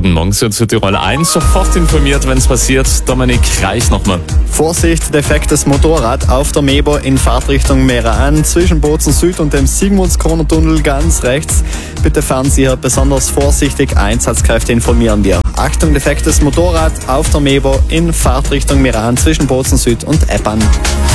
Guten Morgen, zu Tirol 1. Sofort informiert, wenn es passiert. Dominik Reich nochmal. Vorsicht, defektes Motorrad auf der Mebo in Fahrtrichtung Meran zwischen Bozen Süd und dem Sigmundskroner-Tunnel ganz rechts. Bitte fahren Sie hier besonders vorsichtig. Einsatzkräfte informieren wir. Achtung, defektes Motorrad auf der Mebo in Fahrtrichtung Meran zwischen Bozen Süd und Eppan.